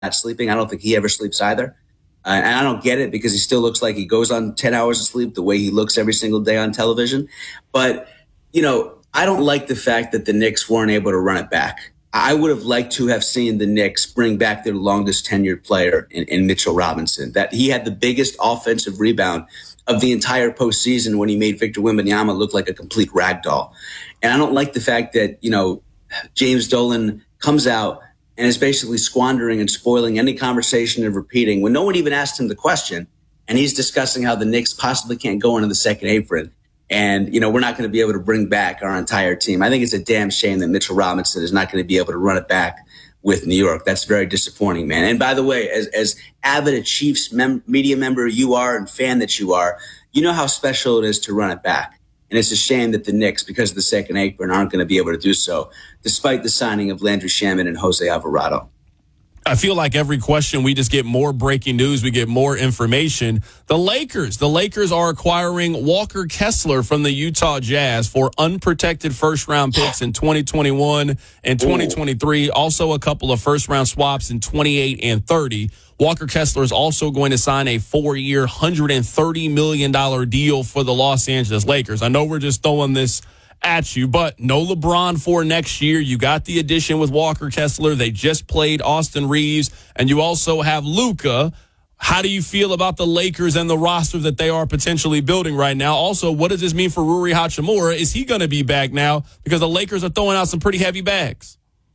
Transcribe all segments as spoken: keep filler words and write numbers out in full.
not sleeping. I don't think he ever sleeps either. Uh, and I don't get it because he still looks like he goes on ten hours of sleep the way he looks every single day on television. But, you know, I don't like the fact that the Knicks weren't able to run it back. I would have liked to have seen the Knicks bring back their longest tenured player in, in Mitchell Robinson, that he had the biggest offensive rebound of the entire postseason when he made Victor Wembanyama look like a complete ragdoll. And I don't like the fact that, you know, James Dolan comes out and is basically squandering and spoiling any conversation and repeating when no one even asked him the question. And he's discussing how the Knicks possibly can't go into the second apron. And, you know, we're not going to be able to bring back our entire team. I think it's a damn shame that Mitchell Robinson is not going to be able to run it back with New York. That's very disappointing, man. And by the way, as, as avid a Chiefs mem- media member you are and fan that you are, you know how special it is to run it back. And it's a shame that the Knicks, because of the second apron, aren't going to be able to do so, despite the signing of Landry Shamet and Jose Alvarado. I feel like every question we just get more breaking news, we get more information. The Lakers, the Lakers are acquiring Walker Kessler from the Utah Jazz for unprotected first-round picks in twenty twenty-one and twenty twenty-three. Ooh. Also a couple of first-round swaps in twenty-eight and thirty. Walker Kessler is also going to sign a four-year, one hundred thirty million dollars deal for the Los Angeles Lakers. I know we're just throwing this at you, but no LeBron for next year. You got the addition with Walker Kessler. They just played Austin Reeves, and you also have Luka. How do you feel about the Lakers and the roster that they are potentially building right now? Also, what does this mean for Rui Hachimura? Is he going to be back now? Because the Lakers are throwing out some pretty heavy bags.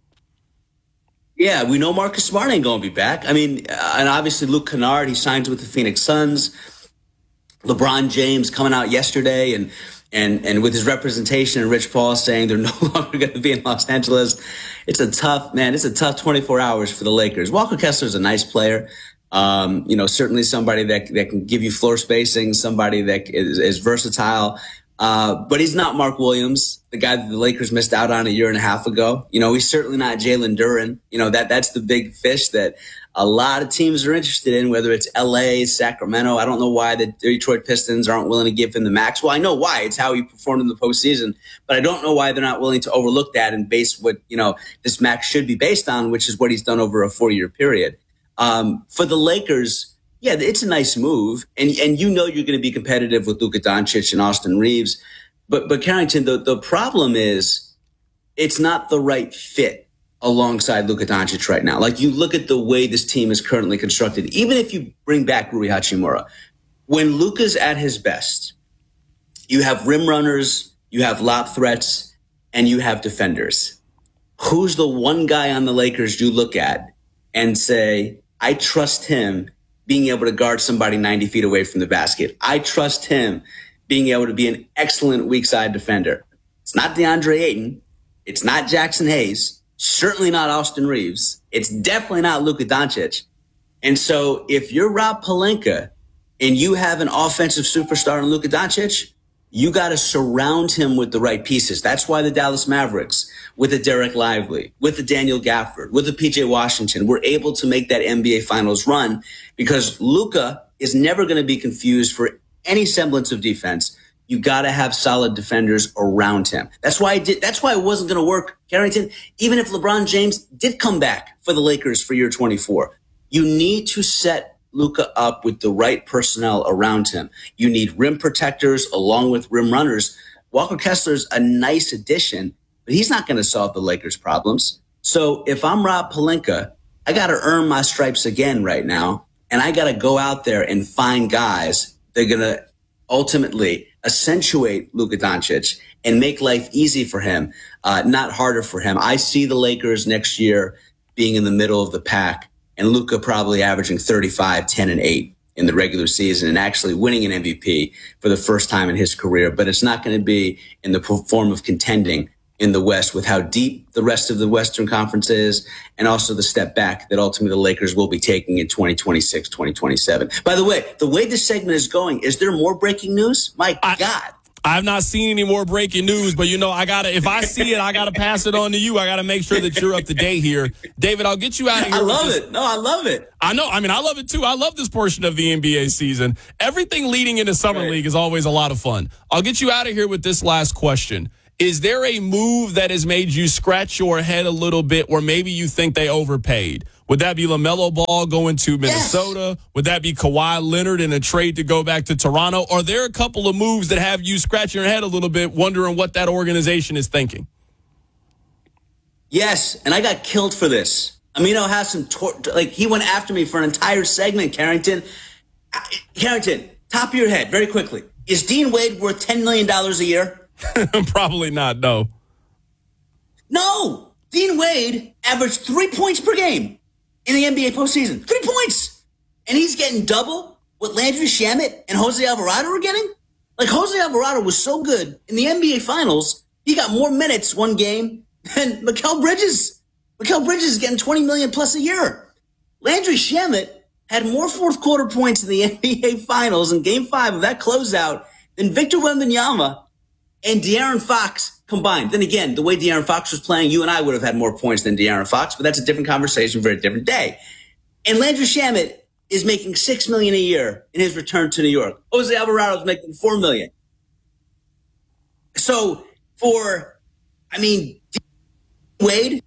Yeah, we know Marcus Smart ain't going to be back. I mean, uh, and obviously Luke Kennard, he signs with the Phoenix Suns. LeBron James coming out yesterday and And and with his representation and Rich Paul saying they're no longer going to be in Los Angeles, it's a tough, man, it's a tough twenty-four hours for the Lakers. Walker Kessler is a nice player. Um, you know, certainly somebody that that can give you floor spacing, somebody that is, is versatile. Uh, but he's not Mark Williams, the guy that the Lakers missed out on a year and a half ago. You know, he's certainly not Jalen Duren. You know, that that's the big fish that a lot of teams are interested in, whether it's L A, Sacramento. I don't know why the Detroit Pistons aren't willing to give him the max. Well, I know why. It's how he performed in the postseason. But I don't know why they're not willing to overlook that and base what, you know, this max should be based on, which is what he's done over a four-year period. Um, for the Lakers, yeah, it's a nice move. And and you know you're going to be competitive with Luka Doncic and Austin Reeves. But, but Carrington, the, the problem is it's not the right fit alongside Luka Doncic right now. Like, you look at the way this team is currently constructed, even if you bring back Rui Hachimura, when Luka's at his best, you have rim runners, you have lob threats, and you have defenders. Who's the one guy on the Lakers you look at and say, I trust him being able to guard somebody ninety feet away from the basket? I trust him being able to be an excellent weak side defender. It's not DeAndre Ayton. It's not Jackson Hayes. Certainly not Austin Reeves. It's definitely not Luka Doncic. And so if you're Rob Pelinka and you have an offensive superstar in Luka Doncic, you got to surround him with the right pieces. That's why the Dallas Mavericks, with the Derek Lively, with the Daniel Gafford, with the P J Washington, were able to make that N B A Finals run, because Luka is never going to be confused for any semblance of defense. You got to have solid defenders around him. That's why I did. That's why it wasn't going to work, Carrington. Even if LeBron James did come back for the Lakers for year twenty-four, you need to set Luka up with the right personnel around him. You need rim protectors along with rim runners. Walker Kessler's a nice addition, but he's not going to solve the Lakers' problems. So if I'm Rob Pelinka, I got to earn my stripes again right now, and I got to go out there and find guys that are going to ultimately accentuate Luka Doncic and make life easy for him, uh, not harder for him. I see the Lakers next year being in the middle of the pack, and Luka probably averaging thirty-five, ten, and eight in the regular season and actually winning an M V P for the first time in his career. But it's not going to be in the form of contending in the West with how deep the rest of the Western Conference is, and also the step back that ultimately the Lakers will be taking in twenty twenty-six, twenty twenty-seven. By the way, the way this segment is going, is there more breaking news? My I, God. I've not seen any more breaking news, but, you know, I got to, if I see it, I got to pass it on to you. I got to make sure that you're up to date here. David, I'll get you out of here. I love this. it. No, I love it. I know. I mean, I love it too. I love this portion of the N B A season. Everything leading into Summer right. League is always a lot of fun. I'll get you out of here with this last question. Is there a move that has made you scratch your head a little bit, or maybe you think they overpaid? Would that be LaMelo Ball going to Minnesota? Yes. Would that be Kawhi Leonard in a trade to go back to Toronto? Are there a couple of moves that have you scratching your head a little bit, wondering what that organization is thinking? Yes, and I got killed for this. Amino has some, tor- like, he went after me for an entire segment, Carrington. Carrington, top of your head, very quickly. Is Dean Wade worth ten million dollars a year? Probably not, no. No! Dean Wade averaged three points per game in the N B A postseason. Three points! And he's getting double what Landry Shamet and Jose Alvarado are getting? Like, Jose Alvarado was so good in the N B A Finals, he got more minutes one game than Mikal Bridges. Mikal Bridges is getting twenty million dollars plus a year. Landry Shamet had more fourth quarter points in the N B A Finals in game five of that closeout than Victor Wembanyama and De'Aaron Fox combined. Then again, the way De'Aaron Fox was playing, you and I would have had more points than De'Aaron Fox, but that's a different conversation for a different day. And Landry Shamet is making six million dollars a year in his return to New York. Jose Alvarado is making four million dollars. So for, I mean, Wade,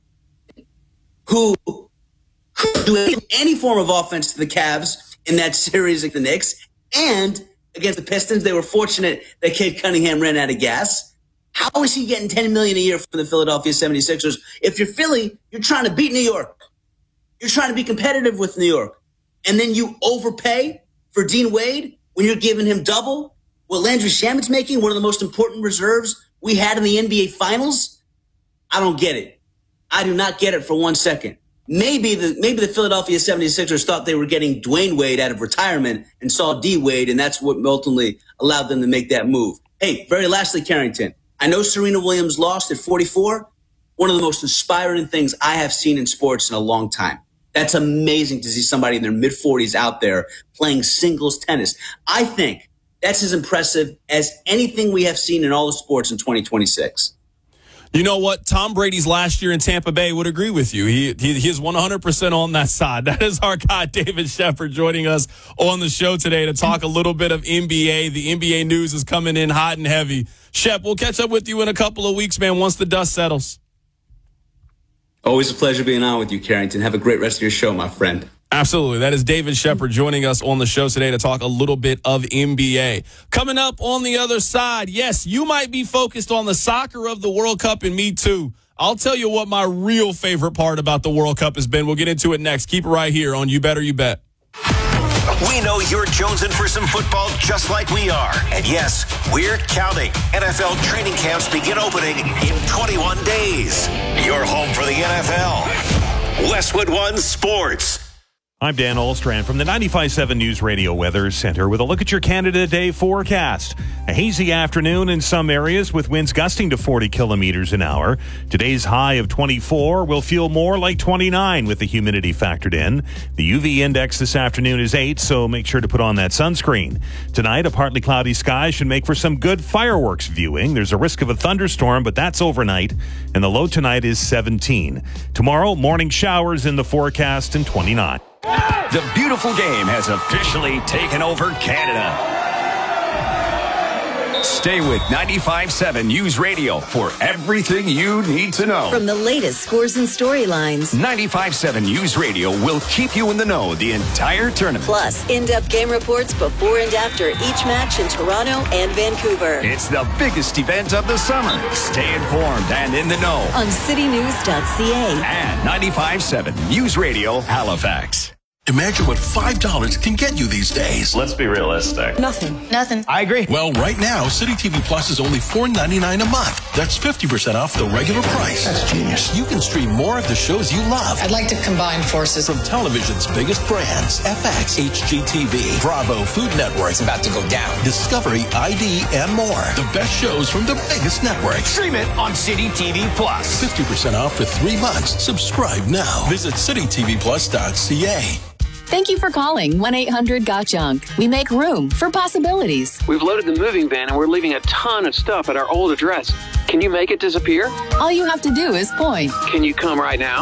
who could do any form of offense to the Cavs in that series against the Knicks, and against the Pistons, they were fortunate that Cade Cunningham ran out of gas. How is he getting ten million dollars a year from the Philadelphia seventy-sixers? If you're Philly, you're trying to beat New York. You're trying to be competitive with New York. And then you overpay for Dean Wade when you're giving him double what Landry Shamet's making, one of the most important reserves we had in the N B A Finals. I don't get it. I do not get it for one second. Maybe the maybe the Philadelphia seventy-sixers thought they were getting Dwayne Wade out of retirement and saw D Wade, and that's what ultimately allowed them to make that move. Hey, very lastly, Carrington, I know Serena Williams lost at forty-four. One of the most inspiring things I have seen in sports in a long time. That's amazing to see somebody in their mid-forties out there playing singles tennis. I think that's as impressive as anything we have seen in all the sports in twenty twenty-six. You know what? Tom Brady's last year in Tampa Bay would agree with you. He, he He's one hundred percent on that side. That is our guy, David Shepard, joining us on the show today to talk a little bit of N B A. The N B A news is coming in hot and heavy. Shep, we'll catch up with you in a couple of weeks, man, once the dust settles. Always a pleasure being on with you, Carrington. Have a great rest of your show, my friend. Absolutely. That is David Shepard joining us on the show today to talk a little bit of N B A. Coming up on the other side, yes, you might be focused on the soccer of the World Cup, and me too. I'll tell you what my real favorite part about the World Cup has been. We'll get into it next. Keep it right here on You Better You Bet. We know you're jonesing for some football just like we are. And yes, we're counting. N F L training camps begin opening in twenty-one days. You're home for the N F L. Westwood One Sports. I'm Dan Olstrand from the ninety-five point seven News Radio Weather Center with a look at your Canada Day forecast. A hazy afternoon in some areas with winds gusting to forty kilometers an hour. Today's high of twenty-four will feel more like twenty-nine with the humidity factored in. The U V index this afternoon is eight, so make sure to put on that sunscreen. Tonight, a partly cloudy sky should make for some good fireworks viewing. There's a risk of a thunderstorm, but that's overnight, and the low tonight is seventeen. Tomorrow, morning showers in the forecast and twenty-nine. The beautiful game has officially taken over Canada. Stay with ninety-five point seven News Radio for everything you need to know. From the latest scores and storylines, ninety-five point seven News Radio will keep you in the know the entire tournament. Plus, in-depth game reports before and after each match in Toronto and Vancouver. It's the biggest event of the summer. Stay informed and in the know on city news dot c a and ninety-five point seven News Radio Halifax. Imagine what five dollars can get you these days. Let's be realistic. Nothing. Nothing. I agree. Well, right now, City T V Plus is only four ninety-nine a month. That's fifty percent off the regular price. That's genius. You can stream more of the shows you love. I'd like to combine forces. From television's biggest brands, F X, H G T V, Bravo, Food Network. It's about to go down. Discovery, I D, and more. The best shows from the biggest networks. Stream it on City T V Plus. fifty percent off for three months. Subscribe now. Visit city t v plus dot c a. Thank you for calling one eight hundred got junk. We make room for possibilities. We've loaded the moving van and we're leaving a ton of stuff at our old address. Can you make it disappear? All you have to do is point. Can you come right now?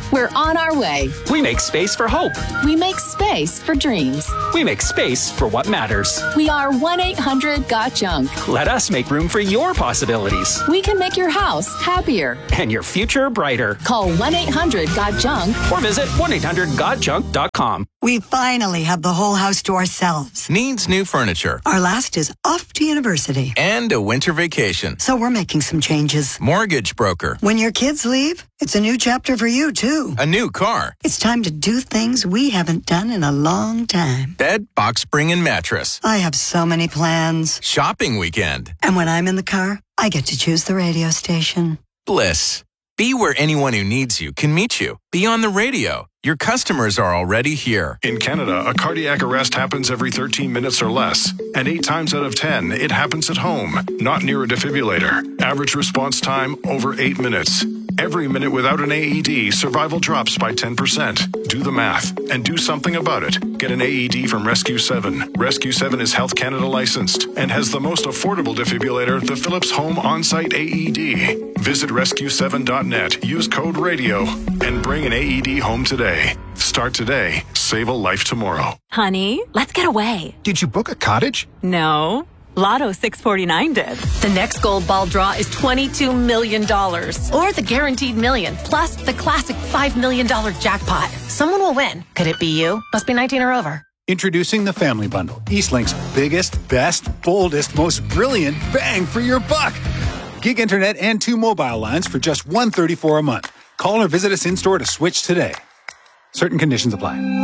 We're on our way. We make space for hope. We make space for dreams. We make space for what matters. We are one eight hundred got junk. Let us make room for your possibilities. We can make your house happier. And your future brighter. Call one eight hundred got junk. Or visit one eight hundred got junk dot com. We finally have the whole house to ourselves. Needs new furniture. Our last is off to university. And a winter vacation. So we're making some changes. Mortgage broker. When your kids leave, it's a new chapter for you, too. A new car. It's time to do things we haven't done in a long time. Bed, box spring, and mattress. I have so many plans. Shopping weekend. And when I'm in the car, I get to choose the radio station. Bliss. Be where anyone who needs you can meet you. Be on the radio. Your customers are already here. In Canada, a cardiac arrest happens every thirteen minutes or less. And eight times out of ten, it happens at home, not near a defibrillator. Average response time, over eight minutes. Every minute without an A E D, survival drops by ten percent. Do the math and do something about it. Get an A E D from Rescue seven. Rescue seven is Health Canada licensed and has the most affordable defibrillator, the Philips Home On-Site A E D. Visit rescue seven dot net, use code RADIO, and bring an A E D home today. Start today. Save a life tomorrow. Honey, let's get away. Did you book a cottage? No. Lotto six forty-nine did. The next gold ball draw is twenty-two million dollars. Or the guaranteed million, plus the classic five million dollars jackpot. Someone will win. Could it be you? Must be nineteen or over. Introducing the Family Bundle. Eastlink's biggest, best, boldest, most brilliant bang for your buck. Gig internet and two mobile lines for just one hundred thirty-four dollars a month. Call or visit us in-store to switch today. Certain conditions apply.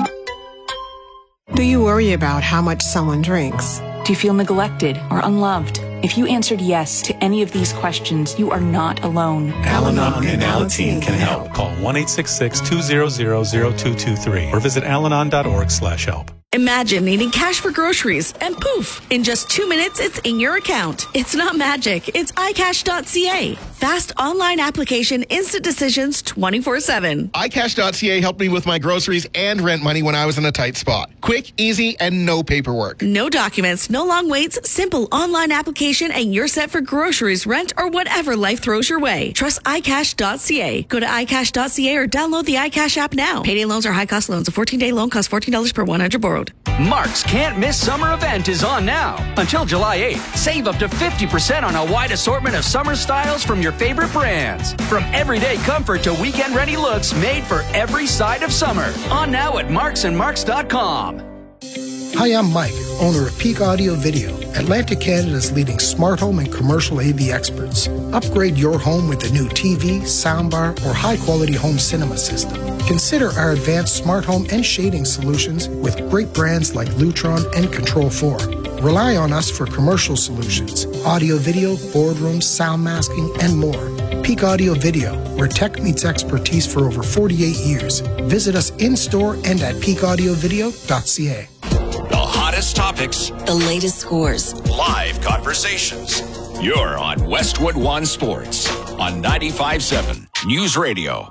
Do you worry about how much someone drinks? Do you feel neglected or unloved? If you answered yes to any of these questions, you are not alone. Al-Anon and Alateen can help. Call one eight six six, two zero zero, zero two two three or visit alanon dot org slash help. Imagine needing cash for groceries and poof, in just two minutes, it's in your account. It's not magic. It's i cash dot c a. Fast online application, instant decisions twenty-four seven. i cash dot c a helped me with my groceries and rent money when I was in a tight spot. Quick, easy, and no paperwork. No documents, no long waits, simple online application, and you're set for groceries, rent, or whatever life throws your way. Trust i cash dot c a. Go to i cash dot c a or download the iCash app now. Payday loans are high-cost loans. A fourteen-day loan costs fourteen dollars per one hundred borrowed. Mark's Can't Miss Summer event is on now. Until July eighth, save up to fifty percent on a wide assortment of summer styles from your favorite brands. From everyday comfort to weekend-ready looks made for every side of summer. On now at marks and marks dot com. Hi, I'm Mike, owner of Peak Audio Video, Atlantic Canada's leading smart home and commercial A V experts. Upgrade your home with a new T V, soundbar, or high-quality home cinema system. Consider our advanced smart home and shading solutions with great brands like Lutron and Control four. Rely on us for commercial solutions, audio video, boardrooms, sound masking, and more. Peak Audio Video, where tech meets expertise for over forty-eight years. Visit us in-store and at peak audio video dot c a. The hottest topics, the latest scores, live conversations. You're on Westwood One Sports on ninety-five seven News Radio.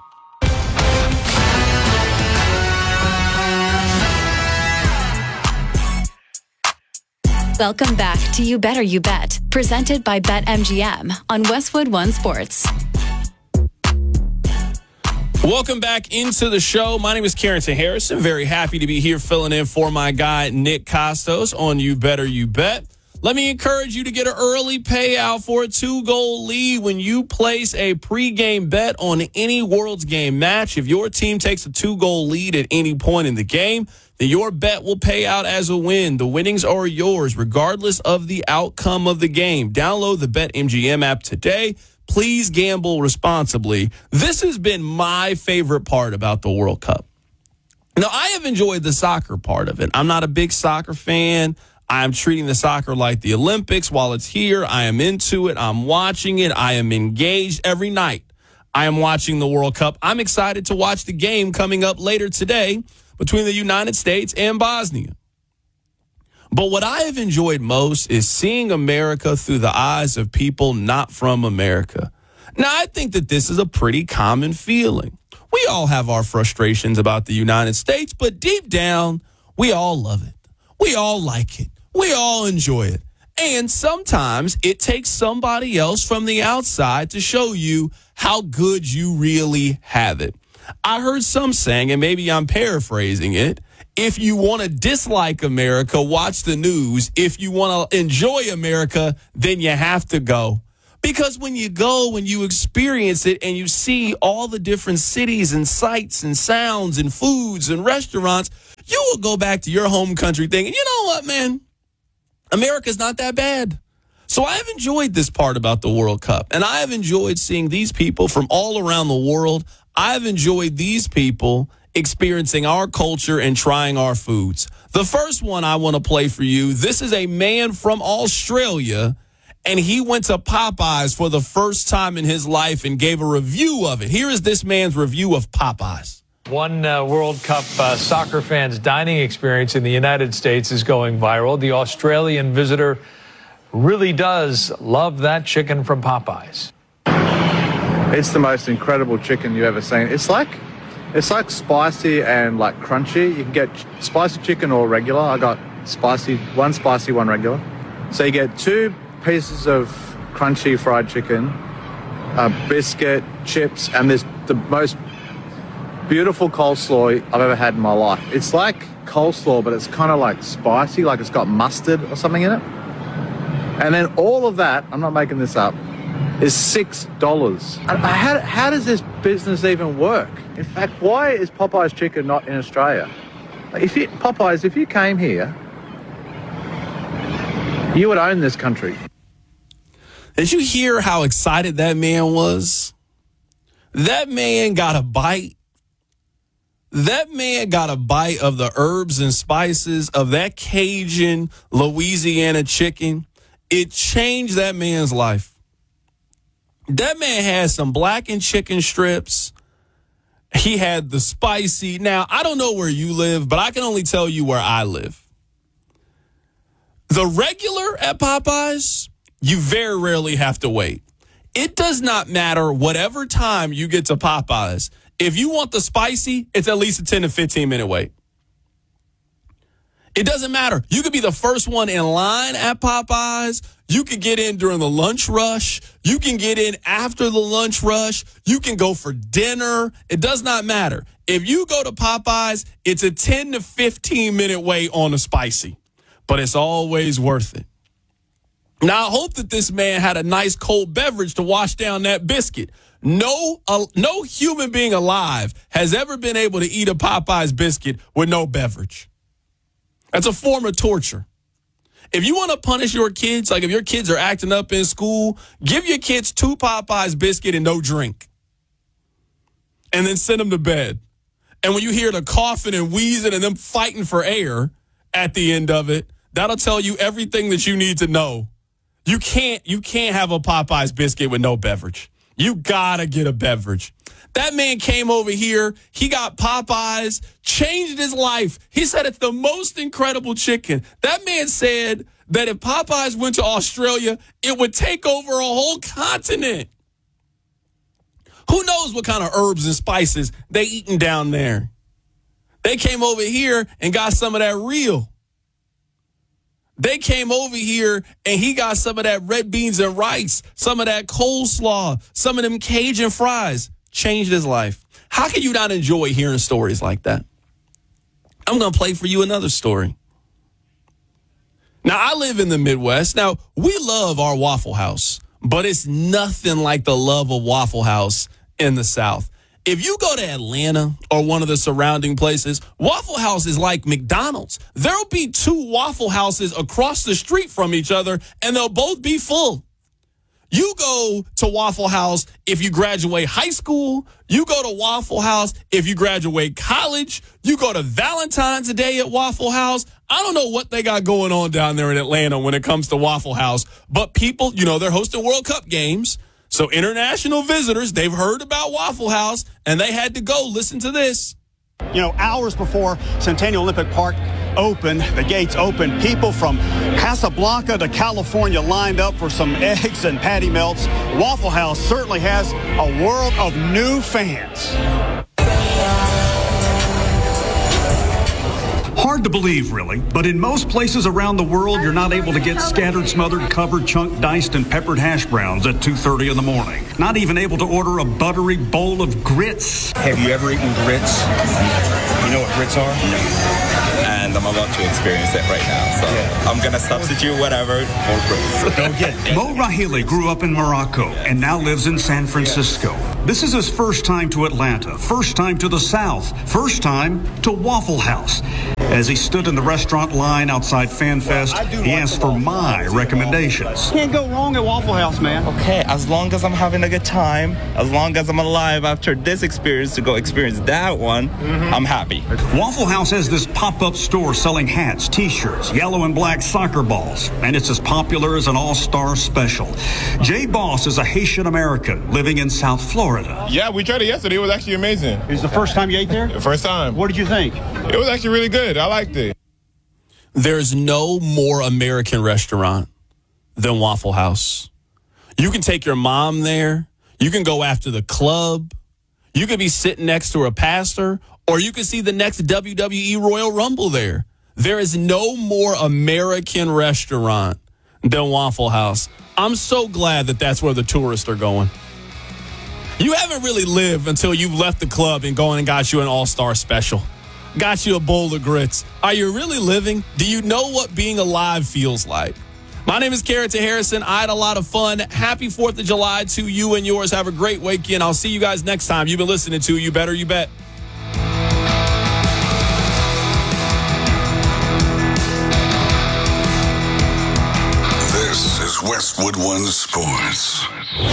Welcome back to You Better You Bet, presented by BetMGM on Westwood One Sports. Welcome back into the show. My name is Carrington Harrison. Very happy to be here filling in for my guy, Nick Costos, on You Better You Bet. Let me encourage you to get an early payout for a two-goal lead when you place a pregame bet on any World's Game match. If your team takes a two-goal lead at any point in the game, then your bet will pay out as a win. The winnings are yours, regardless of the outcome of the game. Download the BetMGM app today. Please gamble responsibly. This has been my favorite part about the World Cup. Now, I have enjoyed the soccer part of it. I'm not a big soccer fan. I'm treating the soccer like the Olympics. While it's here, I am into it. I'm watching it. I am engaged every night. I am watching the World Cup. I'm excited to watch the game coming up later today between the United States and Bosnia. But what I have enjoyed most is seeing America through the eyes of people not from America. Now, I think that this is a pretty common feeling. We all have our frustrations about the United States, but deep down, we all love it. We all like it. We all enjoy it. And sometimes it takes somebody else from the outside to show you how good you really have it. I heard some saying, and maybe I'm paraphrasing it, if you want to dislike America, watch the news. If you want to enjoy America, then you have to go. Because when you go and you experience it and you see all the different cities and sights and sounds and foods and restaurants, you will go back to your home country thinking, you know what, man? America's not that bad. So I have enjoyed this part about the World Cup, and I have enjoyed seeing these people from all around the world. I've enjoyed these people experiencing our culture and trying our foods. The first one I want to play for you, this is a man from Australia, and he went to Popeyes for the first time in his life and gave a review of it. Here is this man's review of Popeyes. One uh, World Cup uh, soccer fans' dining experience in the United States is going viral. The Australian visitor really does love that chicken from Popeyes. It's the most incredible chicken you've ever seen. It's like it's like spicy and like crunchy. You can get ch- spicy chicken or regular. I got spicy, one spicy, one regular. So you get two pieces of crunchy fried chicken, a biscuit, chips, and this the most beautiful coleslaw I've ever had in my life. It's like coleslaw, but it's kind of like spicy, like it's got mustard or something in it. And then all of that, I'm not making this up, is six dollars. How, how does this business even work? In fact, why is Popeye's chicken not in Australia? If you, Popeyes, if you came here, you would own this country. Did you hear how excited that man was? That man got a bite. That man got a bite of the herbs and spices of that Cajun Louisiana chicken. It changed that man's life. That man had some blackened chicken strips. He had the spicy. Now, I don't know where you live, but I can only tell you where I live. The regular at Popeyes, you very rarely have to wait. It does not matter whatever time you get to Popeyes. If you want the spicy, it's at least a ten to fifteen minute wait. It doesn't matter. You could be the first one in line at Popeyes. You could get in during the lunch rush. You can get in after the lunch rush. You can go for dinner. It does not matter. If you go to Popeyes, it's a ten to fifteen minute wait on the spicy, but it's always worth it. Now, I hope that this man had a nice cold beverage to wash down that biscuit. No, uh, no human being alive has ever been able to eat a Popeyes biscuit with no beverage. That's a form of torture. If you want to punish your kids, like if your kids are acting up in school, give your kids two Popeyes biscuit and no drink. And then send them to bed. And when you hear the coughing and wheezing and them fighting for air at the end of it, that'll tell you everything that you need to know. You can't, you can't have a Popeyes biscuit with no beverage. You gotta get a beverage. That man came over here. He got Popeyes, changed his life. He said it's the most incredible chicken. That man said that if Popeyes went to Australia, it would take over a whole continent. Who knows what kind of herbs and spices they eating down there? They came over here and got some of that real. They came over here and he got some of that red beans and rice, some of that coleslaw, some of them Cajun fries. Changed his life. How can you not enjoy hearing stories like that? I'm going to play for you another story. Now, I live in the Midwest. Now, we love our Waffle House, but it's nothing like the love of Waffle House in the South. If you go to Atlanta or one of the surrounding places, Waffle House is like McDonald's. There'll be two Waffle Houses across the street from each other, and they'll both be full. You go to Waffle House if you graduate high school. You go to Waffle House if you graduate college. You go to Valentine's Day at Waffle House. I don't know what they got going on down there in Atlanta when it comes to Waffle House, but people, you know, they're hosting World Cup games. So international visitors, they've heard about Waffle House, and they had to go. Listen to this. You know, hours before Centennial Olympic Park opened, the gates opened, people from Casablanca to California lined up for some eggs and patty melts. Waffle House certainly has a world of new fans. Hard to believe, really, but in most places around the world, you're not able to get scattered, smothered, covered, chunked, diced, and peppered hash browns at two thirty in the morning. Not even able to order a buttery bowl of grits. Have you ever eaten grits? You know what grits are? No. And I'm about to experience it right now, so yeah. I'm going to substitute whatever for grits. Go get it. Mo Rahili grew up in Morocco and now lives in San Francisco. This is his first time to Atlanta, first time to the South, first time to Waffle House. As he stood in the restaurant line outside FanFest, he asked for my recommendations. Can't go wrong at Waffle House, man. Okay, as long as I'm having a good time, as long as I'm alive after this experience to go experience that one, mm-hmm. I'm happy. Waffle House has this pop-up store selling hats, t-shirts, yellow and black soccer balls, and it's as popular as an all-star special. Jay Boss is a Haitian American living in South Florida. Yeah, we tried it yesterday. It was actually amazing. Is the first time you ate there? The first time. What did you think? It was actually really good. I liked it. There's no more American restaurant than Waffle House. You can take your mom there. You can go after the club. You could be sitting next to a pastor, or you could see the next W W E Royal Rumble there. There is no more American restaurant than Waffle House. I'm so glad that that's where the tourists are going. You haven't really lived until you've left the club and gone and got you an all-star special. Got you a bowl of grits. Are you really living? Do you know what being alive feels like? My name is Carrington Harrison. I had a lot of fun. Happy fourth of July to you and yours. Have a great weekend. I'll see you guys next time. You've been listening to You Better You Bet. This is Westwood One Sports.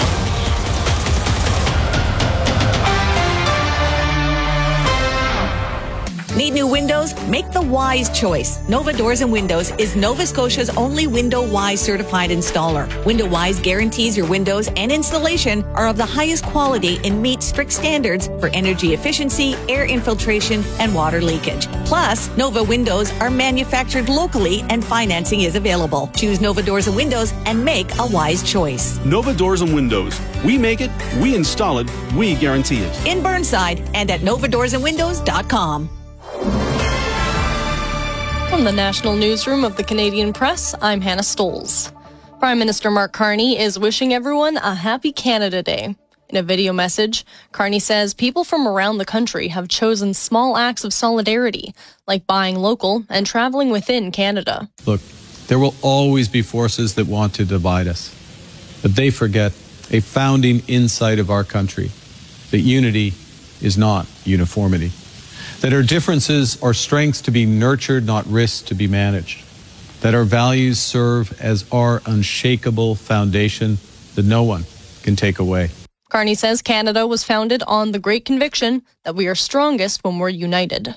Need new windows? Make the wise choice. Nova Doors and Windows is Nova Scotia's only Window Wise certified installer. Window Wise guarantees your windows and installation are of the highest quality and meet strict standards for energy efficiency, air infiltration, and water leakage. Plus, Nova Windows are manufactured locally and financing is available. Choose Nova Doors and Windows and make a wise choice. Nova Doors and Windows. We make it, we install it, we guarantee it. In Burnside and at nova doors and windows dot com. From the National Newsroom of the Canadian Press, I'm Hannah Stoles. Prime Minister Mark Carney is wishing everyone a happy Canada Day. In a video message, Carney says people from around the country have chosen small acts of solidarity, like buying local and traveling within Canada. Look, there will always be forces that want to divide us, but they forget a founding insight of our country, that unity is not uniformity. That our differences are strengths to be nurtured, not risks to be managed. That our values serve as our unshakable foundation that no one can take away. Carney says Canada was founded on the great conviction that we are strongest when we're united.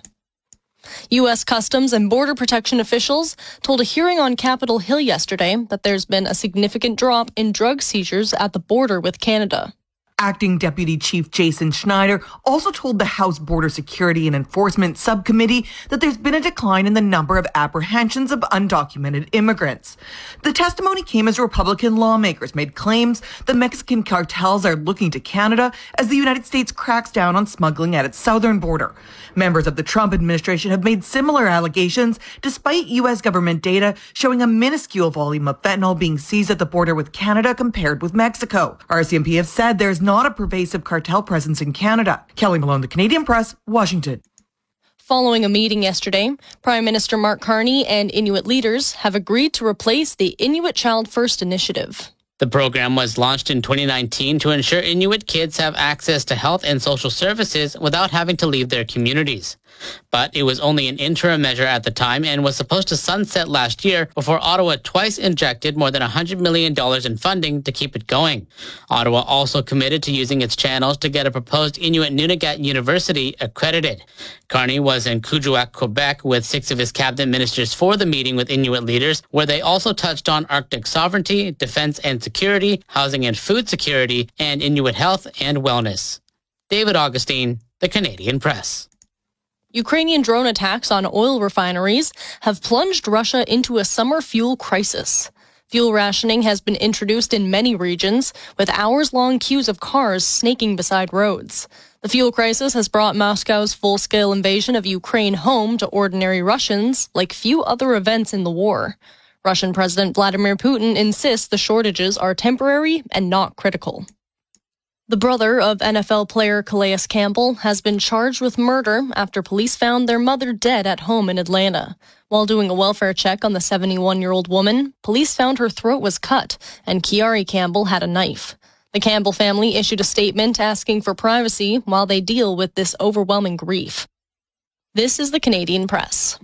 U S Customs and Border Protection officials told a hearing on Capitol Hill yesterday that there's been a significant drop in drug seizures at the border with Canada. Acting Deputy Chief Jason Schneider also told the House Border Security and Enforcement Subcommittee that there's been a decline in the number of apprehensions of undocumented immigrants. The testimony came as Republican lawmakers made claims that Mexican cartels are looking to Canada as the United States cracks down on smuggling at its southern border. Members of the Trump administration have made similar allegations, despite U S government data showing a minuscule volume of fentanyl being seized at the border with Canada compared with Mexico. R C M P have said there's not a pervasive cartel presence in Canada. Kelly Malone, The Canadian Press, Washington. Following a meeting yesterday, Prime Minister Mark Carney and Inuit leaders have agreed to replace the Inuit Child First Initiative. The program was launched in twenty nineteen to ensure Inuit kids have access to health and social services without having to leave their communities. But it was only an interim measure at the time and was supposed to sunset last year before Ottawa twice injected more than one hundred million dollars in funding to keep it going. Ottawa also committed to using its channels to get a proposed Inuit Nunagat University accredited. Carney was in Kuujjuaq, Quebec, with six of his cabinet ministers for the meeting with Inuit leaders, where they also touched on Arctic sovereignty, defense and security, housing and food security, and Inuit health and wellness. David Augustine, The Canadian Press. Ukrainian drone attacks on oil refineries have plunged Russia into a summer fuel crisis. Fuel rationing has been introduced in many regions, with hours-long queues of cars snaking beside roads. The fuel crisis has brought Moscow's full-scale invasion of Ukraine home to ordinary Russians like few other events in the war. Russian President Vladimir Putin insists the shortages are temporary and not critical. The brother of N F L player Calais Campbell has been charged with murder after police found their mother dead at home in Atlanta. While doing a welfare check on the seventy-one-year-old woman, police found her throat was cut and Kiari Campbell had a knife. The Campbell family issued a statement asking for privacy while they deal with this overwhelming grief. This is the Canadian Press.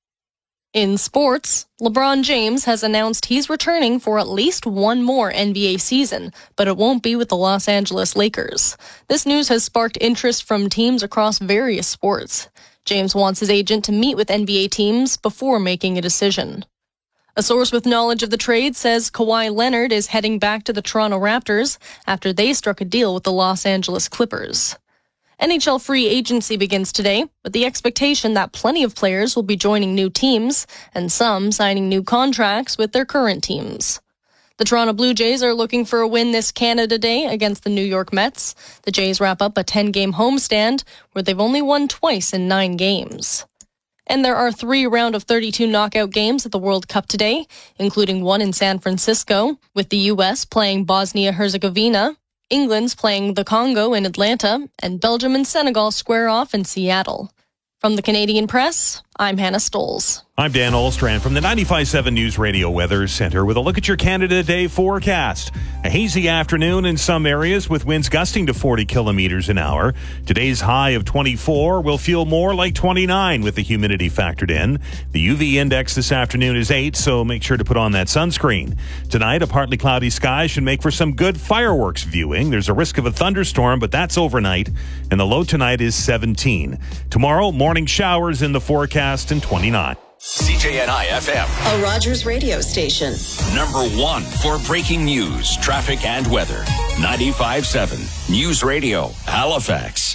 In sports, LeBron James has announced he's returning for at least one more N B A season, but it won't be with the Los Angeles Lakers. This news has sparked interest from teams across various sports. James wants his agent to meet with N B A teams before making a decision. A source with knowledge of the trade says Kawhi Leonard is heading back to the Toronto Raptors after they struck a deal with the Los Angeles Clippers. N H L free agency begins today, with the expectation that plenty of players will be joining new teams, and some signing new contracts with their current teams. The Toronto Blue Jays are looking for a win this Canada Day against the New York Mets. The Jays wrap up a ten-game homestand, where they've only won twice in nine games. And there are three round of thirty-two knockout games at the World Cup today, including one in San Francisco, with the U S playing Bosnia-Herzegovina, England's playing the Congo in Atlanta, and Belgium and Senegal square off in Seattle. From the Canadian Press, I'm Hannah Stoles. I'm Dan Olstrand from the ninety-five point seven News Radio Weather Center with a look at your Canada Day forecast. A hazy afternoon in some areas with winds gusting to forty kilometers an hour. Today's high of twenty-four will feel more like twenty-nine with the humidity factored in. The U V index this afternoon is eight, so make sure to put on that sunscreen. Tonight, a partly cloudy sky should make for some good fireworks viewing. There's a risk of a thunderstorm, but that's overnight, and the low tonight is seventeen. Tomorrow, morning showers in the forecast and twenty-nine. C J N I F M, a Rogers radio station. Number one for breaking news, traffic, and weather. ninety-five point seven News Radio, Halifax.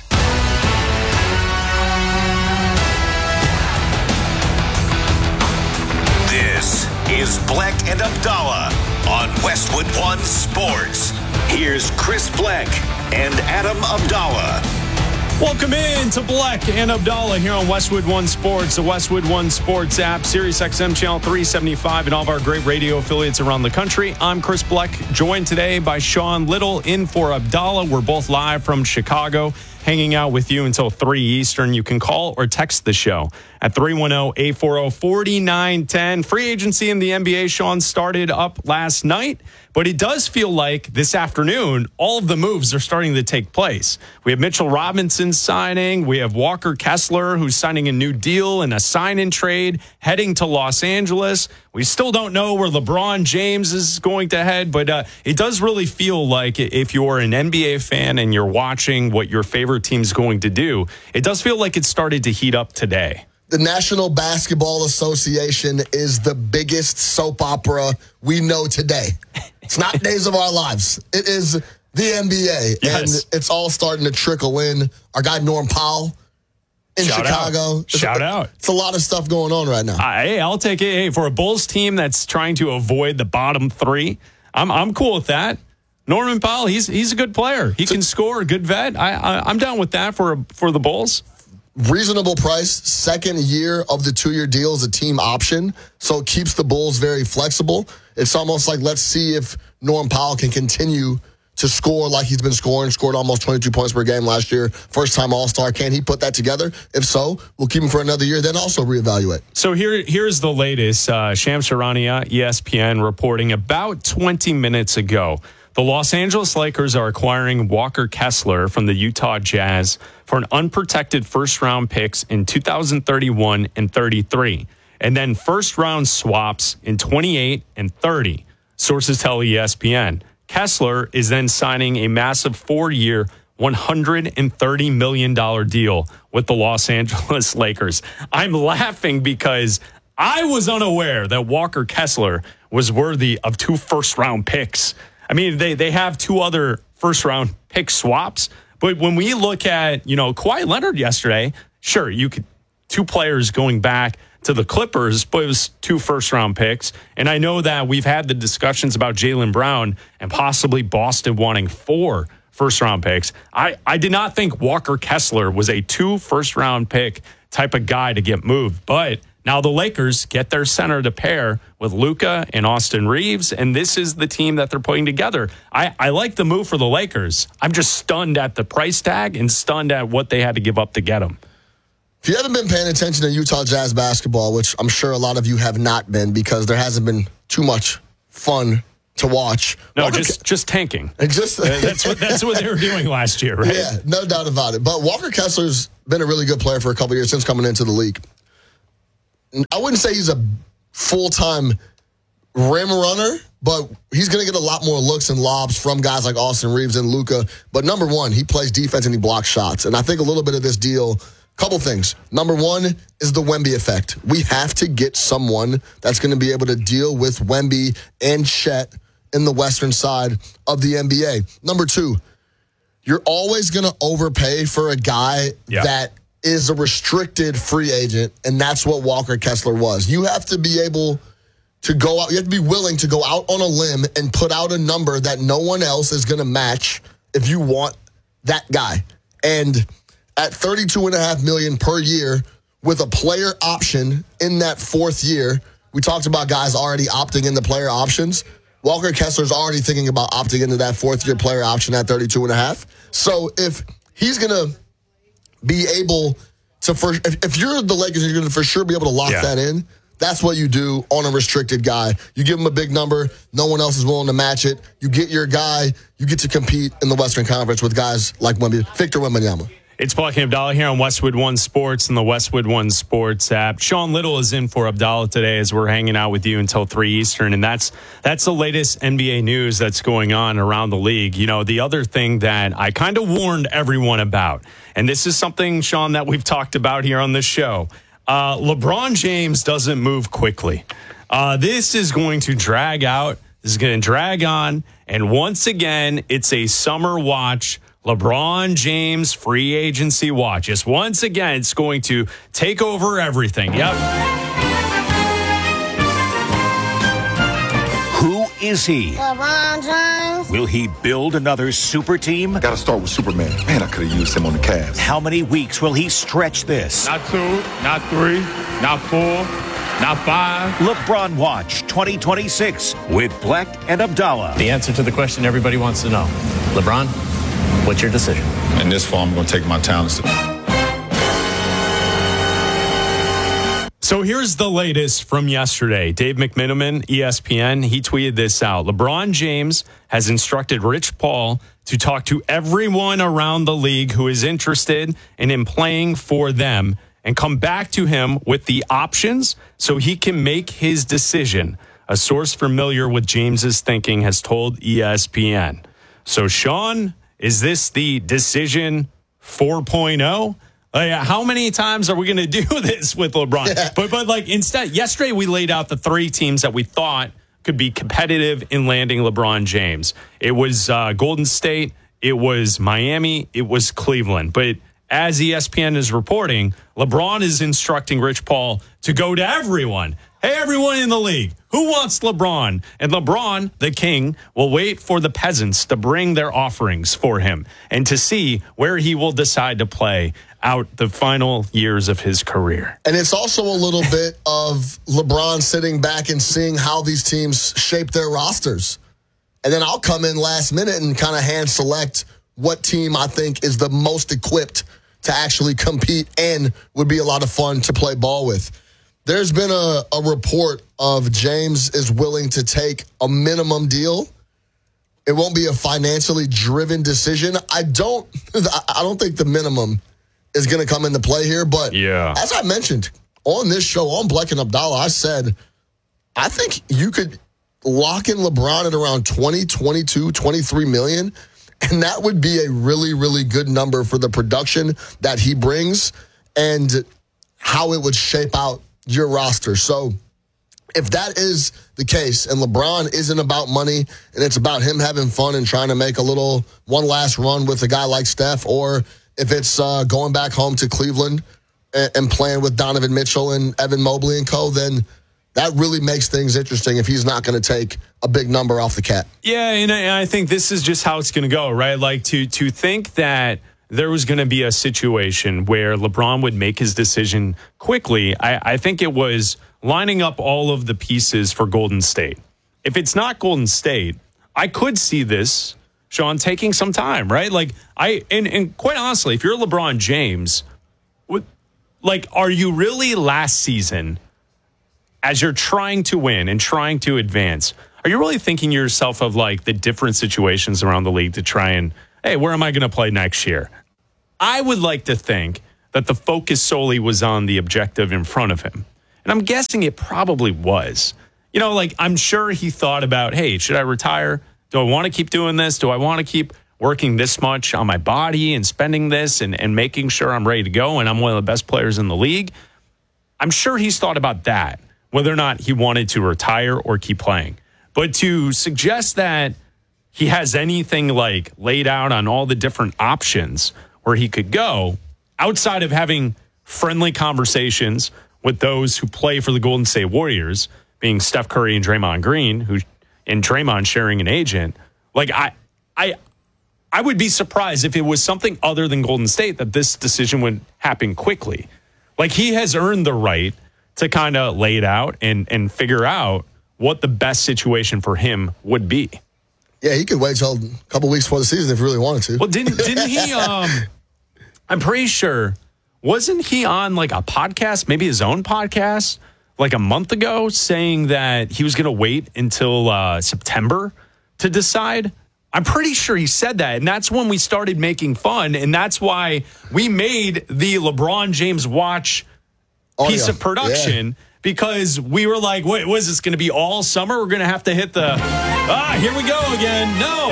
This is Bleck and Abdallah on Westwood One Sports. Here's Chris Bleck and Adam Abdallah. Welcome in to Bleck and Abdallah here on Westwood One Sports, the Westwood One Sports app, Sirius X M Channel three seventy-five, and all of our great radio affiliates around the country. I'm Chris Bleck, joined today by Sean Little in for Abdallah. We're both live from Chicago, hanging out with you until three Eastern. You can call or text the show at three one zero, eight four zero, four nine one zero. Free agency in the N B A, Sean, started up last night, but it does feel like this afternoon, all of the moves are starting to take place. We have Mitchell Robinson signing. We have Walker Kessler, who's signing a new deal and a sign-in trade, heading to Los Angeles. We still don't know where LeBron James is going to head, but uh, it does really feel like if you're an N B A fan and you're watching what your favorite team's going to do, it does feel like it started to heat up today. The National Basketball Association is the biggest soap opera we know today. It's not Days of Our Lives. It is the N B A. Yes. And it's all starting to trickle in. Our guy Norm Powell in Shout Chicago. Out. Shout out. It's a lot of stuff going on right now. Uh, hey, I'll take it. Hey, for a Bulls team that's trying to avoid the bottom three, I'm I'm cool with that. Norman Powell, he's he's a good player. He can score, a good vet. I, I I'm down with that for for the Bulls. Reasonable price, second year of the two-year deal is a team option, so it keeps the Bulls very flexible. It's almost like, let's see if Norm Powell can continue to score like he's been scoring, scored almost twenty-two points per game last year, first-time All-Star. Can he put that together? If so, we'll keep him for another year, then also reevaluate. So here, here's the latest. Uh, Shams Charania, E S P N, reporting about twenty minutes ago. The Los Angeles Lakers are acquiring Walker Kessler from the Utah Jazz for an unprotected first-round picks in two thousand thirty-one and thirty-three, and then first-round swaps in twenty-eight and thirty. Sources tell E S P N. Kessler is then signing a massive four-year, one hundred thirty million dollars deal with the Los Angeles Lakers. I'm laughing because I was unaware that Walker Kessler was worthy of two first-round picks. I mean, they, they have two other first-round pick swaps, but when we look at, you know, Kawhi Leonard yesterday, sure, you could two players going back to the Clippers, but it was two first-round picks. And I know that we've had the discussions about Jaylen Brown and possibly Boston wanting four first-round picks. I, I did not think Walker Kessler was a two first-round pick type of guy to get moved. But now the Lakers get their center to pair with Luka and Austin Reeves, and this is the team that they're putting together. I, I like the move for the Lakers. I'm just stunned at the price tag and stunned at what they had to give up to get him. If you haven't been paying attention to Utah Jazz basketball, which I'm sure a lot of you have not been because there hasn't been too much fun to watch. No, Walker just just tanking. Just that's what that's what they were doing last year, right? Yeah, no doubt about it. But Walker Kessler's been a really good player for a couple of years since coming into the league. I wouldn't say he's a full-time rim runner, but he's going to get a lot more looks and lobs from guys like Austin Reeves and Luka. But number one, he plays defense and he blocks shots. And I think a little bit of this deal, couple things. Number one is the Wemby effect. We have to get someone that's going to be able to deal with Wemby and Chet in the western side of the N B A. Number two, you're always going to overpay for a guy yeah. that is a restricted free agent, and that's what Walker Kessler was. You have to be able to go out, you have to be willing to go out on a limb and put out a number that no one else is going to match if you want that guy. And at thirty-two point five million dollars per year with a player option in that fourth year, we talked about guys already opting into player options. Walker Kessler's already thinking about opting into that fourth-year player option at thirty-two point five. So if he's going to be able to, for, if, if you're the Lakers, you're going to for sure be able to lock yeah. that in. That's what you do on a restricted guy. You give him a big number. No one else is willing to match it. You get your guy. You get to compete in the Western Conference with guys like Wemby, Victor Wembanyama. It's Black and Abdallah here on Westwood One Sports and the Westwood One Sports app. Sean Little is in for Abdallah today as we're hanging out with you until three Eastern, and that's that's the latest N B A news that's going on around the league. You know, the other thing that I kind of warned everyone about, and this is something, Sean, that we've talked about here on this show, uh, LeBron James doesn't move quickly. Uh, this is going to drag out. This is going to drag on, and once again, it's a summer watch. LeBron James free agency watch. Just once again, it's going to take over everything. Yep. Who is he? LeBron James. Will he build another super team? Gotta start with Superman. Man, I could have used him on the Cavs. How many weeks will he stretch this? Not two, not three, not four, not five. LeBron Watch twenty twenty-six with Black and Abdallah. The answer to the question everybody wants to know. LeBron, what's your decision? In this form, I'm going to take my talents. So here's the latest from yesterday. Dave McMenamin, E S P N, he tweeted this out. LeBron James has instructed Rich Paul to talk to everyone around the league who is interested in him playing for them and come back to him with the options so he can make his decision. A source familiar with James's thinking has told E S P N. So, Sean, is this the decision four point oh? Uh, how many times are we going to do this with LeBron? Yeah. But, but like instead, yesterday we laid out the three teams that we thought could be competitive in landing LeBron James. It was uh, Golden State, it was Miami, it was Cleveland. But as E S P N is reporting, LeBron is instructing Rich Paul to go to everyone. Hey, everyone in the league, who wants LeBron? And LeBron, the king, will wait for the peasants to bring their offerings for him and to see where he will decide to play out the final years of his career. And it's also a little bit of LeBron sitting back and seeing how these teams shape their rosters. And then I'll come in last minute and kind of hand select what team I think is the most equipped to actually compete and would be a lot of fun to play ball with. There's been a, a report of James is willing to take a minimum deal. It won't be a financially driven decision. I don't I don't think the minimum is going to come into play here. But yeah. as I mentioned on this show, on Black and Abdallah, I said, I think you could lock in LeBron at around twenty, twenty-two, twenty-three million. And that would be a really, really good number for the production that he brings and how it would shape out your roster. So if that is the case and LeBron isn't about money and it's about him having fun and trying to make a little one last run with a guy like Steph, or if it's uh, going back home to Cleveland and, and playing with Donovan Mitchell and Evan Mobley and co, then that really makes things interesting if he's not going to take a big number off the cat. Yeah, and I, and I think this is just how it's going to go, right? Like to to think that there was going to be a situation where LeBron would make his decision quickly, I, I think it was lining up all of the pieces for Golden State. If it's not Golden State, I could see this, Sean, taking some time, right? Like, I, and, and quite honestly, if you're LeBron James, what, like, are you really last season, as you're trying to win and trying to advance, are you really thinking to yourself of like the different situations around the league to try and, hey, where am I going to play next year? I would like to think that the focus solely was on the objective in front of him. And I'm guessing it probably was. You know, like, I'm sure he thought about, hey, should I retire? Do I want to keep doing this? Do I want to keep working this much on my body and spending this and, and making sure I'm ready to go and I'm one of the best players in the league? I'm sure he's thought about that, whether or not he wanted to retire or keep playing. But to suggest that he has anything like laid out on all the different options where he could go outside of having friendly conversations with those who play for the Golden State Warriors, being Steph Curry and Draymond Green, who and Draymond sharing an agent. Like I, I, I would be surprised if it was something other than Golden State that this decision would happen quickly. Like, he has earned the right to kind of lay it out and and figure out what the best situation for him would be. Yeah, he could wait till a couple weeks before the season if he really wanted to. Well, didn't didn't he? Um, I'm pretty sure, wasn't he on like a podcast, maybe his own podcast, like a month ago, saying that he was going to wait until uh, September to decide? I'm pretty sure he said that, and that's when we started making fun, and that's why we made the LeBron James watch oh, piece yeah. of production. Yeah. Because we were like, wait, what is this going to be all summer? We're going to have to hit the, ah, here we go again. No.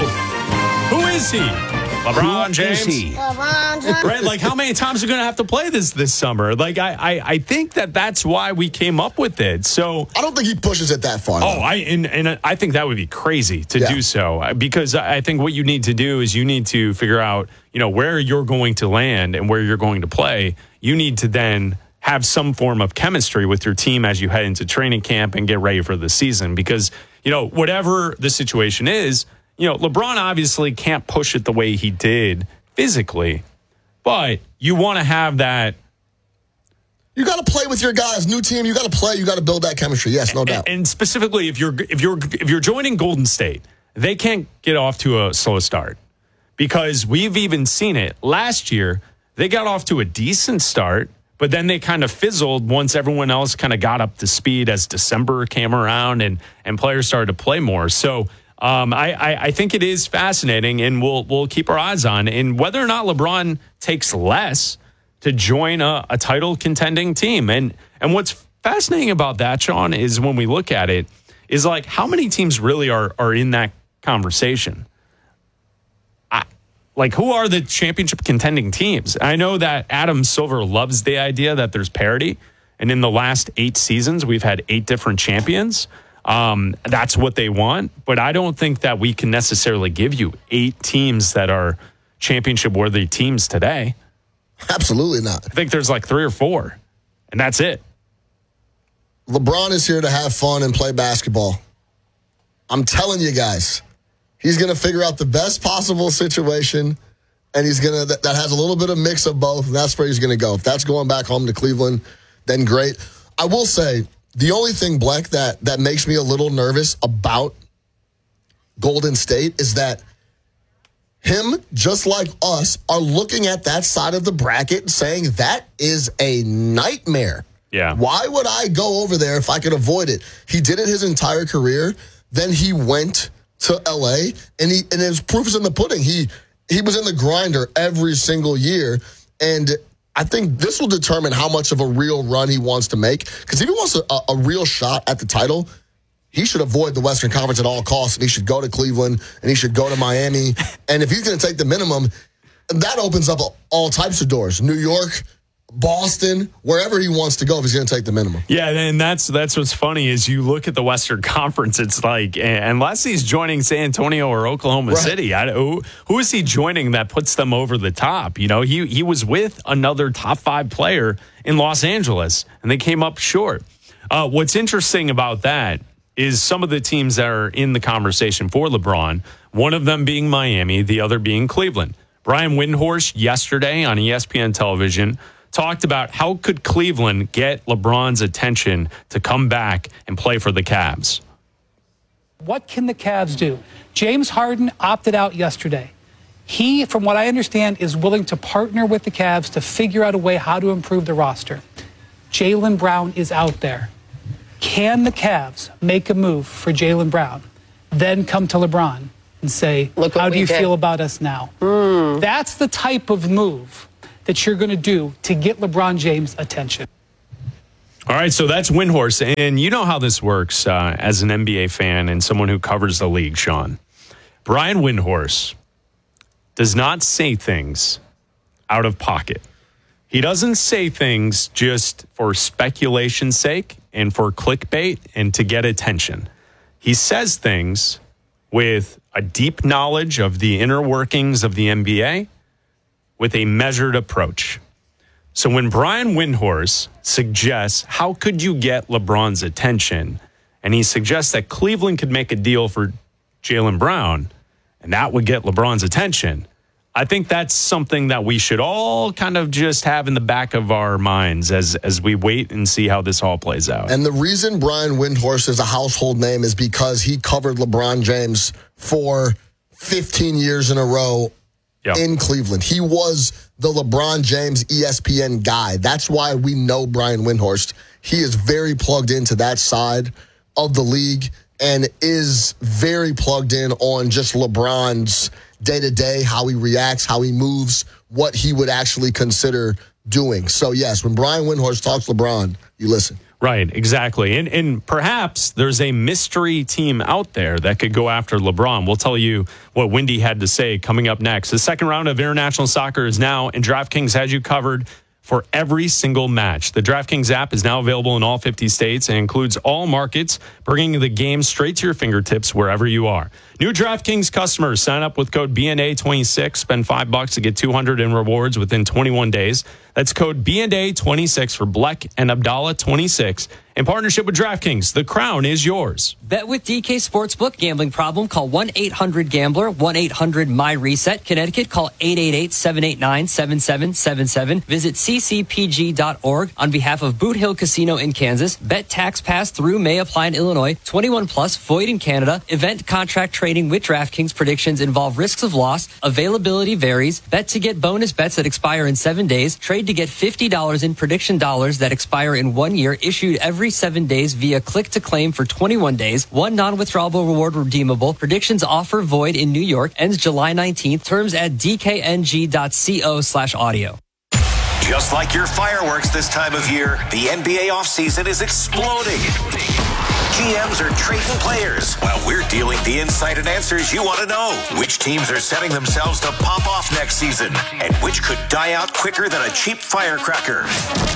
Who is he? LeBron James? Who is he? LeBron James. Right? Like, how many times are we going to have to play this this summer? Like, I, I, I think that that's why we came up with it. So I don't think he pushes it that far. Oh, I and, and I think that would be crazy to yeah. do so. Because I think what you need to do is you need to figure out, you know, where you're going to land and where you're going to play. You need to then have some form of chemistry with your team as you head into training camp and get ready for the season. Because, you know, whatever the situation is, you know, LeBron obviously can't push it the way he did physically, but you want to have that. You got to play with your guys. New team, you got to play. You got to build that chemistry. Yes, no doubt. And, and specifically, if you're if you're if you're joining Golden State, they can't get off to a slow start, because we've even seen it last year. They got off to a decent start, but then they kind of fizzled once everyone else kind of got up to speed as December came around and and players started to play more. So um, I, I, I think it is fascinating, and we'll we'll keep our eyes on. And whether or not LeBron takes less to join a, a title contending team. And and what's fascinating about that, Sean, is when we look at it, is like how many teams really are are in that conversation? Like, who are the championship contending teams? I know that Adam Silver loves the idea that there's parity. And in the last eight seasons, we've had eight different champions. Um, that's what they want. But I don't think that we can necessarily give you eight teams that are championship-worthy teams today. Absolutely not. I think there's like three or four, and that's it. LeBron is here to have fun and play basketball. I'm telling you guys. He's going to figure out the best possible situation, and he's going to that, that has a little bit of mix of both, and that's where he's going to go. If that's going back home to Cleveland, then great. I will say, the only thing, Bleck, that, that makes me a little nervous about Golden State is that him, just like us, are looking at that side of the bracket and saying that is a nightmare. Yeah. Why would I go over there if I could avoid it? He did it his entire career. Then he went to L A, and he and his proof is in the pudding. He he was in the grinder every single year, and I think this will determine how much of a real run he wants to make. Because if he wants a, a real shot at the title, he should avoid the Western Conference at all costs, and he should go to Cleveland, and he should go to Miami. And if he's going to take the minimum, that opens up all types of doors. New York, Boston, wherever he wants to go if he's going to take the minimum. Yeah, and that's that's what's funny is you look at the Western Conference, it's like, unless he's joining San Antonio or Oklahoma right. City, I, who, who is he joining that puts them over the top? You know, he, he was with another top five player in Los Angeles, and they came up short. Uh, what's interesting about that is some of the teams that are in the conversation for LeBron, one of them being Miami, the other being Cleveland. Brian Windhorst yesterday on E S P N television talked about how could Cleveland get LeBron's attention to come back and play for the Cavs. What can the Cavs do? James Harden opted out yesterday. He, from what I understand, is willing to partner with the Cavs to figure out a way how to improve the roster. Jaylen Brown is out there. Can the Cavs make a move for Jaylen Brown, then come to LeBron and say, how do you did. feel about us now? Mm. That's the type of move that you're going to do to get LeBron James' attention. All right, so that's Windhorst. And you know how this works uh, as an N B A fan and someone who covers the league, Sean. Brian Windhorst does not say things out of pocket. He doesn't say things just for speculation's sake and for clickbait and to get attention. He says things with a deep knowledge of the inner workings of the N B A, with a measured approach. So when Brian Windhorst suggests, how could you get LeBron's attention? And he suggests that Cleveland could make a deal for Jaylen Brown, and that would get LeBron's attention. I think that's something that we should all kind of just have in the back of our minds as, as we wait and see how this all plays out. And the reason Brian Windhorst is a household name is because he covered LeBron James for fifteen years in a row Yep. in Cleveland. He was the LeBron James E S P N guy. That's why we know Brian Windhorst. He is very plugged into that side of the league and is very plugged in on just LeBron's day-to-day, how he reacts, how he moves, what he would actually consider doing. So, yes, when Brian Windhorst talks LeBron, you listen. Right, exactly. And and perhaps there's a mystery team out there that could go after LeBron. We'll tell you what Wendy had to say coming up next. The second round of international soccer is now, and DraftKings has you covered for every single match. The DraftKings app is now available in all fifty states and includes all markets, bringing the game straight to your fingertips wherever you are. New DraftKings customers sign up with code B N A twenty-six, spend five bucks to get two hundred in rewards within twenty-one days. That's code B N A twenty-six for Bleck and Abdallah twenty-six. In partnership with DraftKings, the crown is yours. Bet with D K Sportsbook. Gambling problem? Call one eight hundred gambler, one eight hundred my reset. Connecticut, call eight eight eight, seven eight nine, seven seven seven seven. Visit c c p g dot org. On behalf of Boot Hill Casino in Kansas, bet tax pass through may apply in Illinois. twenty-one plus, void in Canada. Event contract trading with DraftKings. Predictions involve risks of loss. Availability varies. Bet to get bonus bets that expire in seven days. Trade to get fifty dollars in prediction dollars that expire in one year. Issued every seven days via click to claim for twenty-one days. One non-withdrawable reward redeemable. Predictions offer void in New York. Ends July nineteenth. Terms at d k n g dot co slash audio. Just like your fireworks this time of year, the N B A offseason is exploding. G Ms are trading players while we're dealing the insight and answers you want to know. Which teams are setting themselves to pop off next season and which could die out quicker than a cheap firecracker.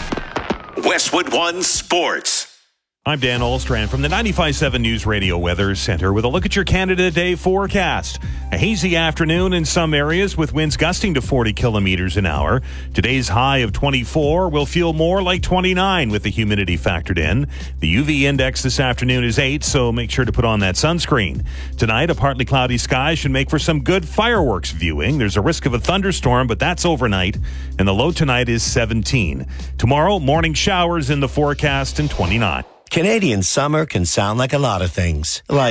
Westwood One Sports. I'm Dan Olstrand from the ninety-five point seven News Radio Weather Center with a look at your Canada Day forecast. A hazy afternoon in some areas with winds gusting to forty kilometers an hour. Today's high of twenty-four will feel more like twenty-nine with the humidity factored in. The U V index this afternoon is eight, so make sure to put on that sunscreen. Tonight, a partly cloudy sky should make for some good fireworks viewing. There's a risk of a thunderstorm, but that's overnight, and the low tonight is seventeen. Tomorrow, morning showers in the forecast and twenty-nine. Canadian summer can sound like a lot of things, like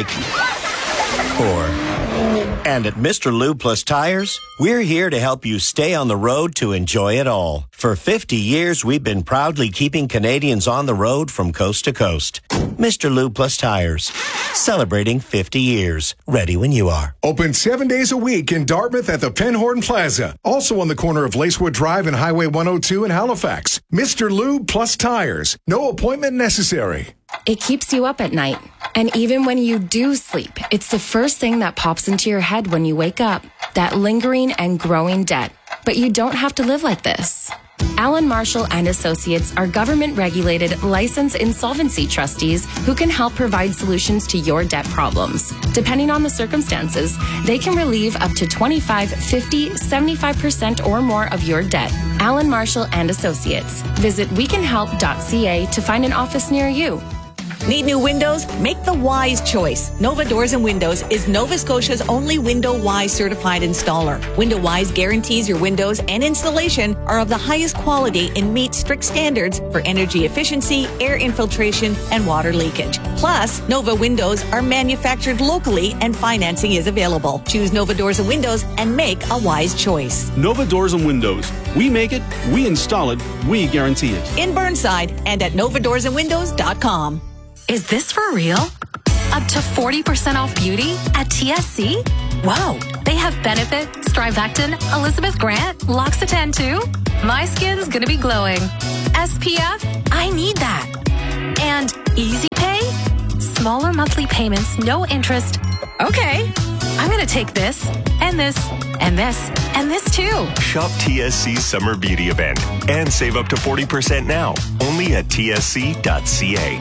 or. And at Mister Lube Plus Tires, we're here to help you stay on the road to enjoy it all. For fifty years, we've been proudly keeping Canadians on the road from coast to coast. Mister Lube Plus Tires, celebrating fifty years. Ready when you are. Open seven days a week in Dartmouth at the Penhorn Plaza. Also on the corner of Lacewood Drive and Highway one oh two in Halifax. Mister Lube Plus Tires. No appointment necessary. It keeps you up at night. And even when you do sleep, it's the first thing that pops into your head when you wake up. That lingering and growing debt. But you don't have to live like this. Allen Marshall and Associates are government-regulated, licensed insolvency trustees who can help provide solutions to your debt problems. Depending on the circumstances, they can relieve up to twenty-five, fifty, seventy-five percent or more of your debt. Allen Marshall and Associates. Visit we can help dot c a to find an office near you. Need new windows? Make the wise choice. Nova Doors and Windows is Nova Scotia's only Window Wise certified installer. Window Wise guarantees your windows and installation are of the highest quality and meet strict standards for energy efficiency, air infiltration, and water leakage. Plus, Nova Windows are manufactured locally and financing is available. Choose Nova Doors and Windows and make a wise choice. Nova Doors and Windows. We make it, we install it, we guarantee it. In Burnside and at nova doors and windows dot com. Is this for real? Up to forty percent off beauty at T S C? Whoa, they have Benefit, Strivectin, Elizabeth Grant, L'Occitane too? My skin's gonna be glowing. S P F? I need that. And Easy Pay? Smaller monthly payments, no interest. Okay, I'm gonna take this, and this, and this, and this too. Shop T S C's Summer Beauty Event and save up to forty percent now, only at T S C dot C A.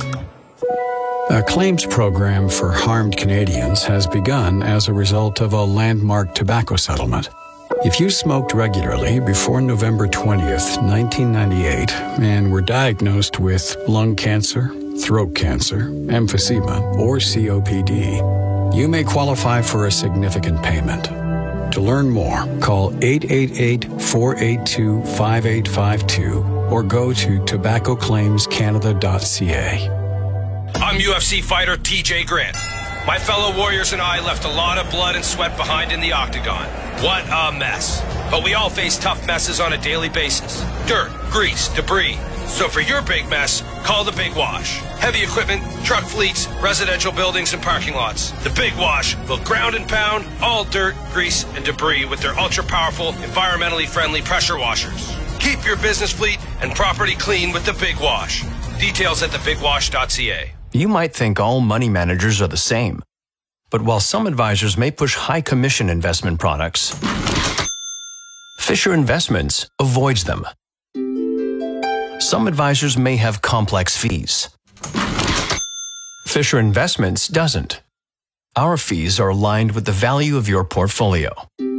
A claims program for harmed Canadians has begun as a result of a landmark tobacco settlement. If you smoked regularly before November twentieth, nineteen ninety-eight, and were diagnosed with lung cancer, throat cancer, emphysema, or C O P D, you may qualify for a significant payment. To learn more, call eight eight eight, four eight two, five eight five two or go to tobacco claims canada dot c a. I'm U F C fighter T J Grant. My fellow warriors and I left a lot of blood and sweat behind in the octagon. What a mess. But we all face tough messes on a daily basis. Dirt, grease, debris. So for your big mess, call the Big Wash. Heavy equipment, truck fleets, residential buildings, and parking lots. The Big Wash will ground and pound all dirt, grease, and debris with their ultra-powerful, environmentally friendly pressure washers. Keep your business fleet and property clean with the Big Wash. Details at the big wash dot c a. You might think all money managers are the same. But while some advisors may push high commission investment products, Fisher Investments avoids them. Some advisors may have complex fees. Fisher Investments doesn't. Our fees are aligned with the value of your portfolio.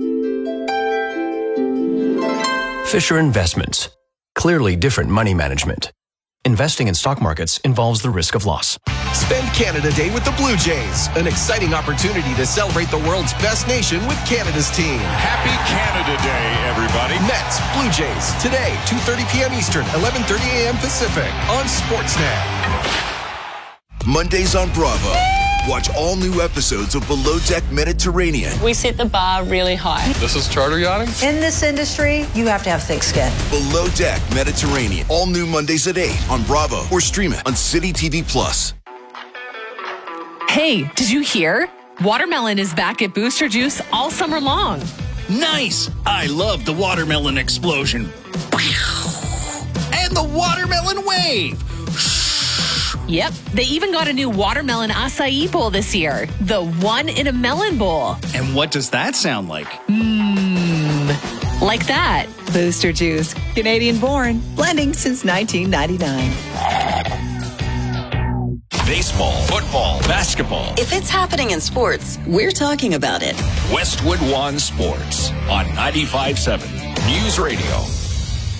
Fisher Investments. Clearly different money management. Investing in stock markets involves the risk of loss. Spend Canada Day with the Blue Jays. An exciting opportunity to celebrate the world's best nation with Canada's team. Happy Canada Day, everybody. Mets, Blue Jays, today, two thirty p.m. Eastern, eleven thirty a.m. Pacific, on Sportsnet. Mondays on Bravo. Watch all new episodes of Below Deck Mediterranean. We set the bar really high. This is charter yachting? In this industry, you have to have thick skin. Below Deck Mediterranean. All new Mondays at eight on Bravo or stream it on City T V Plus. Hey, did you hear? Watermelon is back at Booster Juice all summer long. Nice! I love the watermelon explosion. And the watermelon wave. Yep, they even got a new watermelon acai bowl this year. The one in a melon bowl. And what does that sound like? Mmm, like that. Booster Juice, Canadian born, blending since nineteen ninety-nine. Baseball, football, basketball. If it's happening in sports, we're talking about it. Westwood One Sports on ninety-five point seven News Radio.